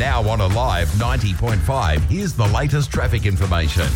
Now on Alive 90.5, here's the latest traffic information.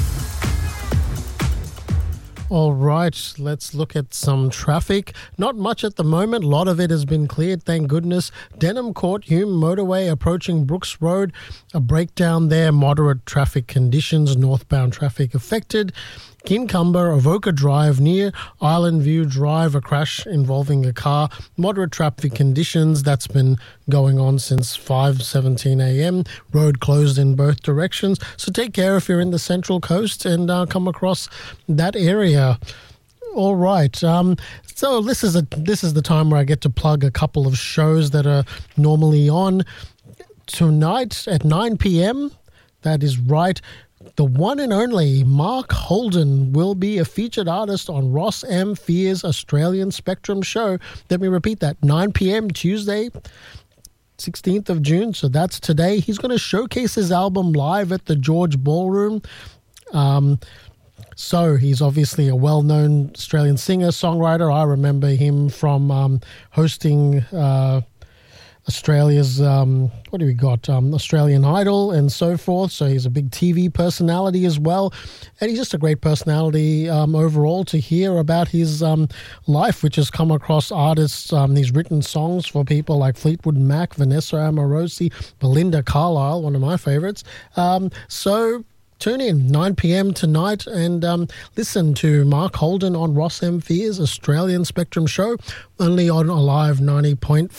All right, let's look at some traffic. Not much at the moment. A lot of it has been cleared, thank goodness. Denham Court, Hume Motorway approaching Brooks Road. A breakdown there, moderate traffic conditions, northbound traffic affected. Kincumber, Avoca Drive near Island View Drive, a crash involving a car. Moderate traffic conditions, that's been going on since 5:17 a.m. Road closed in both directions. So take care if you're in the Central Coast and come across that area. All right. So this is the time where I get to plug a couple of shows that are normally on. Tonight at 9 p.m., that is right, the one and only Mark Holden will be a featured artist on Ross M. Fear's Australian Spectrum show. Let me repeat that, 9 p.m. Tuesday, 16th of June. So that's today. He's going to showcase his album live at the George Ballroom. So he's obviously a well-known Australian singer, songwriter. I remember him from hosting Australia's, what do we got? Australian Idol and so forth. So he's a big TV personality as well. And he's just a great personality overall to hear about his life, which has come across artists. He's written songs for people like Fleetwood Mac, Vanessa Amorosi, Belinda Carlisle, one of my favorites. So tune in 9 p.m. tonight and listen to Mark Holden on Ross M. Fear's Australian Spectrum show, only on Alive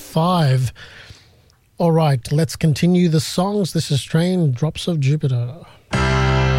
90.5. All right, let's continue the songs. This is Train, Drops of Jupiter.